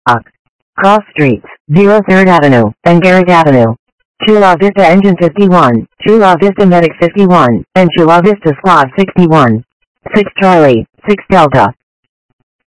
Cross Streets, 03rd Avenue, and Garrett Avenue. Chula Vista Engine 51, Chula Vista Medic 51, and Chula Vista Squad 61. 6 Charlie, 6 Delta.